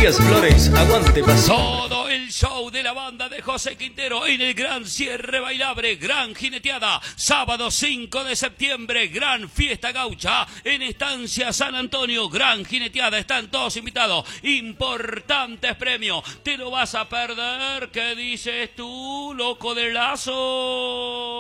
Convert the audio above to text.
Matías Flores, aguante pasión. Todo el show de la banda de José Quintero en el gran cierre bailable, gran jineteada, sábado 5 de septiembre, gran fiesta gaucha en Estancia San Antonio, gran jineteada, están todos invitados, importantes premios, te lo vas a perder, ¿qué dices tú, loco de Lazo?